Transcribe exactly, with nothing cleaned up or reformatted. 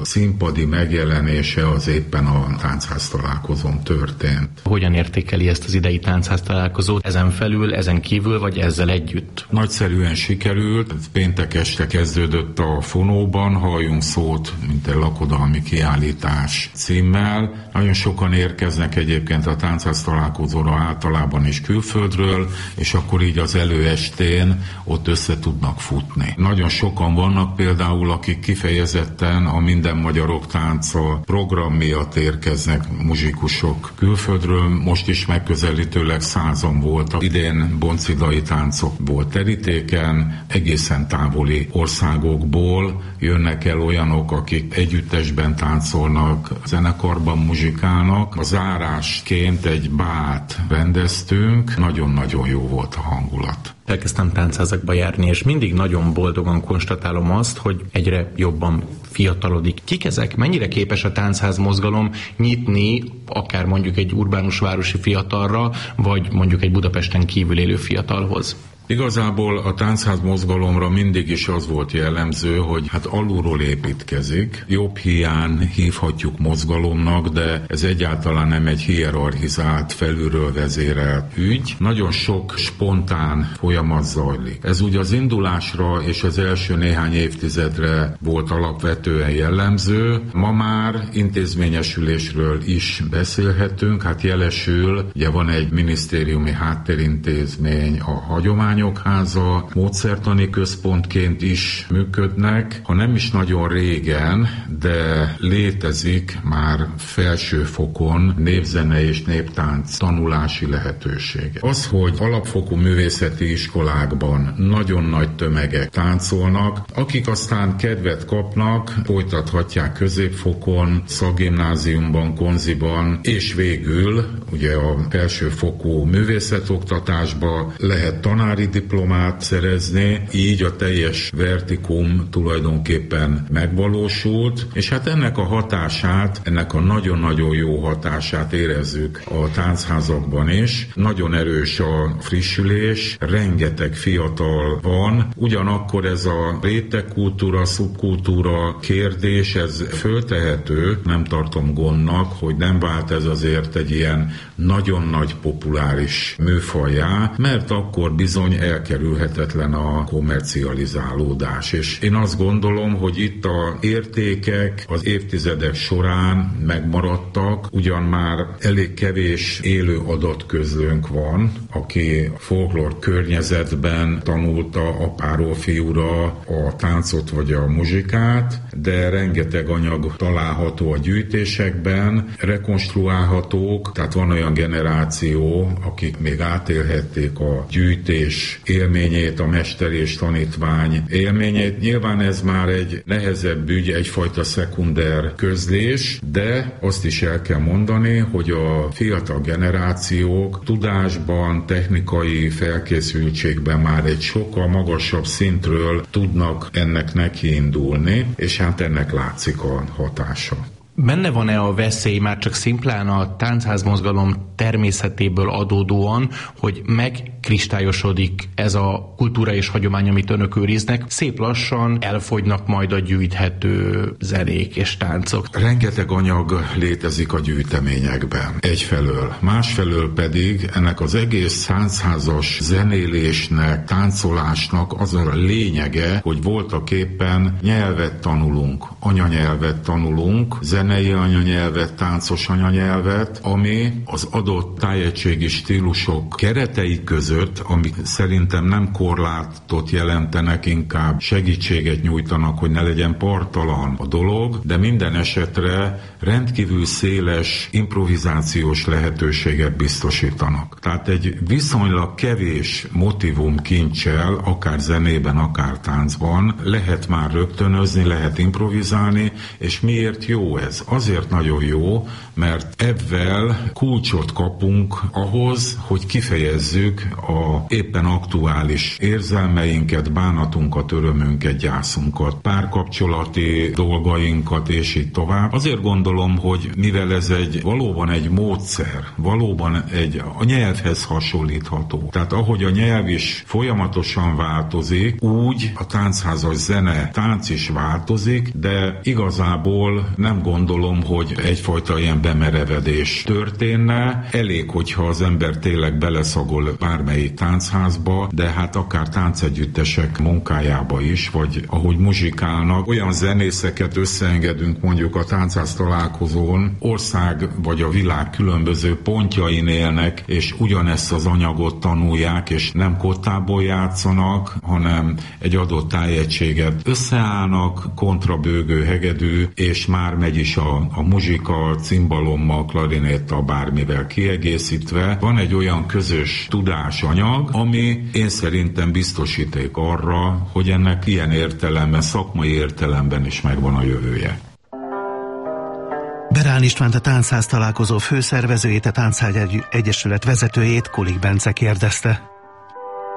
színpadi megjelenése az éppen a táncház találkozón történt. Hogyan értékeli ezt az idei táncház találkozót? Ezen felül, ezen kívül, vagy ezzel együtt? Nagyszerűen sikerült. Péntek este kezdődött a Fonóban, Halljunk szót, mint egy lakodalmi kiállítás címmel. Nagyon sokan érkeznek egyébként a táncház találkozóra általában is külföldről, és akkor így az előestén ott össze tudnak futni. Nagyon sokan vannak például, akik kifejezetten a Minden Magyarok Tánca program miatt érkeznek, muzsikusok külföldről. Most is megközelítőleg százan voltak. Idén boncidai táncok volt terítéken, egészen távoli országokból jönnek el olyanok, akik együttesben táncolnak, zenekarban muzsikálnak. A zárásként egy bát rendeztünk, nagyon-nagyon jó volt a hangulat. Elkezdtem táncházakba járni, és mindig nagyon boldogan konstatálom azt, hogy egyre jobban fiatalodik. Kik ezek? Mennyire képes a táncház mozgalom nyitni akár mondjuk egy urbánus városi fiatalra, vagy mondjuk egy Budapesten kívül élő fiatalhoz? Igazából a táncház mozgalomra mindig is az volt jellemző, hogy hát alulról építkezik. Jobb hiány hívhatjuk mozgalomnak, de ez egyáltalán nem egy hierarchizált, felülről vezérelt ügy. Nagyon sok spontán folyamat zajlik. Ez ugye az indulásra és az első néhány évtizedre volt alapvetően jellemző. Ma már intézményesülésről is beszélhetünk. Hát jelesül, ugye van egy minisztériumi háttérintézmény, a hagyomány Háza, módszertani központként is működnek, ha nem is nagyon régen, de létezik már felsőfokon népzene és néptánc tanulási lehetőség. Az, hogy alapfokú művészeti iskolákban nagyon nagy tömegek táncolnak, akik aztán kedvet kapnak, folytathatják középfokon, szakgimnáziumban, konziban, és végül ugye a felsőfokú művészetoktatásba lehet tanári diplomát szerezni, így a teljes vertikum tulajdonképpen megvalósult, és hát ennek a hatását, ennek a nagyon-nagyon jó hatását érezzük a táncházakban is. Nagyon erős a frissülés, rengeteg fiatal van, ugyanakkor ez a rétegkultúra, szubkultúra kérdés, ez föltehető, nem tartom gondnak, hogy nem vált ez azért egy ilyen nagyon nagy populáris műfajjá, mert akkor bizony elkerülhetetlen a kommercializálódás. És én azt gondolom, hogy itt a értékek az évtizedek során megmaradtak, ugyan már elég kevés élő adatközlőnk van, aki folklór környezetben tanulta apáról fiúra a táncot vagy a muzsikát, de rengeteg anyag található a gyűjtésekben, rekonstruálhatók, tehát van olyan generáció, akik még átélhették a gyűjtés élményét, a mester és tanítvány élményét. Nyilván ez már egy nehezebb ügy, egyfajta szekunder közlés, de azt is el kell mondani, hogy a fiatal generációk tudásban, technikai felkészültségben már egy sokkal magasabb szintről tudnak ennek nekiindulni, és hát ennek látszik a hatása. Benne van-e a veszély már csak szimplán a táncházmozgalom természetéből adódóan, hogy megkristályosodik ez a kultúra és hagyomány, amit önök őriznek, szép lassan elfogynak majd a gyűjthető zenék és táncok? Rengeteg anyag létezik a gyűjteményekben egyfelől. Másfelől pedig ennek az egész táncházas zenélésnek, táncolásnak az a lényege, hogy voltaképpen nyelvet tanulunk, anyanyelvet tanulunk, zenei anyanyelvet, táncos anyanyelvet, ami az adott tájegységi stílusok keretei között, amik szerintem nem korlátot jelentenek, inkább segítséget nyújtanak, hogy ne legyen parttalan a dolog, de minden esetre rendkívül széles improvizációs lehetőséget biztosítanak. Tehát egy viszonylag kevés motivum kincsel, akár zenében, akár táncban lehet már rögtönözni, lehet improvizálni, és miért jó ez? Azért nagyon jó, mert ebben kulcsot kapunk ahhoz, hogy kifejezzük a éppen aktuális érzelmeinket, bánatunkat, örömünket, gyászunkat, párkapcsolati dolgainkat, és így tovább. Azért gondolom, hogy mivel ez egy valóban egy módszer, valóban egy a nyelvhez hasonlítható. Tehát ahogy a nyelv is folyamatosan változik, úgy a táncházas zene, tánc is változik, de igazából nem gondolom, hogy egyfajta ilyen bemerevedés történne. Elég, hogyha az ember tényleg beleszagol bármelyik táncházba, de hát akár táncegyüttesek munkájába is, vagy ahogy muzsikálnak, olyan zenészeket összeengedünk mondjuk a táncház találkozón, ország vagy a világ különböző pontjain élnek, és ugyanezt az anyagot tanulják, és nem kottából játszanak, hanem egy adott tájegységet összeállnak, kontrabőgő, hegedű, és már megy is a, a muzsika, cimbalommal, klarinéttal, bármivel kiegészítve. Van egy olyan közös tudásanyag, ami én szerintem biztosíték arra, hogy ennek ilyen értelemben, szakmai értelemben is megvan a jövője. Berán Istvánt, a Táncház találkozó főszervezőjét, a Táncház Egyesület vezetőjét Kulik Bence kérdezte.